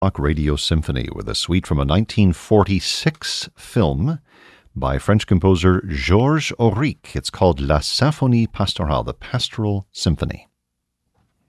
Rock Radio Symphony with a suite from a 1946 film by French composer Georges Auric. It's called La Symphonie Pastorale, the Pastoral Symphony.